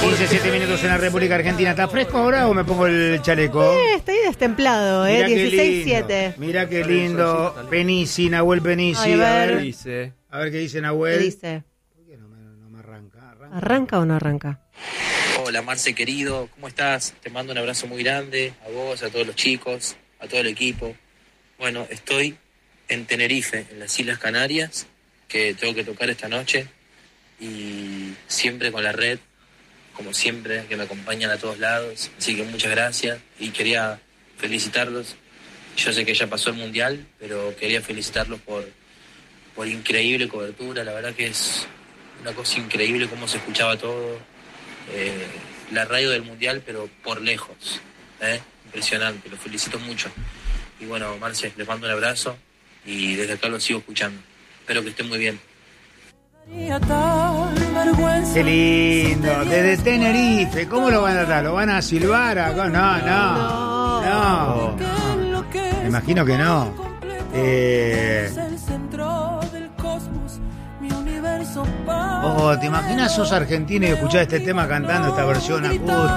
7 minutos en la República Argentina. ¿Está fresco ahora o me pongo el chaleco? Estoy destemplado, 16-7. Mirá qué lindo. Penisi, Nahuel Penisi. A A ver ver qué dice Nahuel. ¿Qué dice? ¿Por qué no me arranca? ¿Arranca o no arranca? Hola Marce querido, ¿cómo estás? Te mando un abrazo muy grande, a vos, a todos los chicos, a todo el equipo. Bueno, estoy en Tenerife, en las Islas Canarias, que tengo que tocar esta noche, y siempre con la red, como siempre, que me acompañan a todos lados, así que muchas gracias, y quería felicitarlos. Yo sé que ya pasó el Mundial, pero quería felicitarlos por increíble cobertura. La verdad que es una cosa increíble cómo se escuchaba todo. La radio del Mundial, pero por lejos. Impresionante, los felicito mucho. Y bueno, Marce, les mando un abrazo y desde acá los sigo escuchando. Espero que estén muy bien. Qué lindo, desde Tenerife. ¿Cómo lo van a tratar? ¿Lo van a silbar acá? No. Me imagino que no. ¿Te imaginas sos argentino y escuchás este tema cantando esta versión acústica?